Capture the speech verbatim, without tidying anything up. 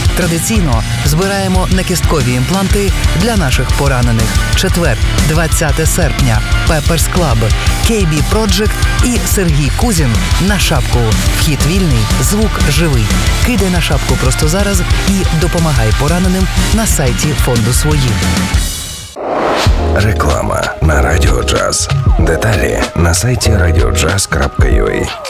Традиційно збираємо накісткові імпланти для наших поранених. Четвер, двадцяте серпня. Pepper's Club, кей бі Project і Сергій Кузін на шапку. Вхід вільний, звук живий. Кидай на шапку просто зараз і допомагай пораненим на сайті фонду «Свої». Реклама на Радіо Джаз. Деталі на сайті радіоджаз крапка ю а.